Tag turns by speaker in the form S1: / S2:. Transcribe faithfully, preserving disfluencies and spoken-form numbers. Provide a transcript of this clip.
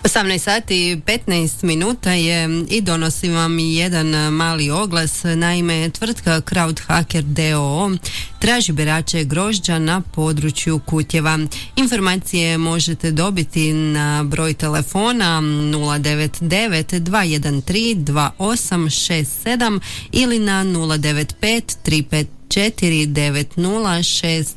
S1: osamnaest sati i petnaest minuta je i donosim vam jedan mali oglas. Naime, tvrtka Crowdhacker d o o traži berače grožđa na području Kutjeva. Informacije možete dobiti na broj telefona nula devet devet dva jedan tri dva osam šest sedam ili na nula devet pet tri pet četiri devet nula šest